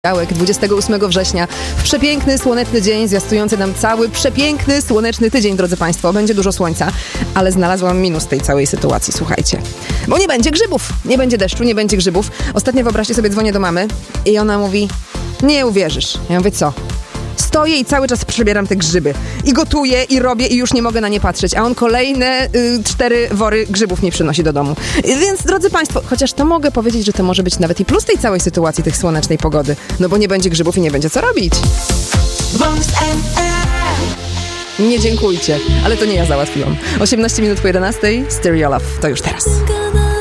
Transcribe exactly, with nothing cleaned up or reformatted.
dwudziestego ósmego września w przepiękny, słoneczny dzień zwiastujący nam cały przepiękny, słoneczny tydzień, drodzy Państwo. Będzie dużo słońca, ale znalazłam minus tej całej sytuacji, słuchajcie. Bo nie będzie grzybów, nie będzie deszczu, nie będzie grzybów. Ostatnio, wyobraźcie sobie, dzwonię do mamy i ona mówi: nie uwierzysz. Ja mówię: co? Stoję i cały czas przebieram te grzyby. I gotuję, i robię, i już nie mogę na nie patrzeć. A on kolejne y, cztery wory grzybów mi przynosi do domu. Y, więc, drodzy Państwo, chociaż to mogę powiedzieć, że to może być nawet i plus tej całej sytuacji, tych słonecznej pogody. No bo nie będzie grzybów i nie będzie co robić. Nie dziękujcie, ale to nie ja załatwiłam. osiemnaście minut po jedenastej, Stereo Love, to już teraz.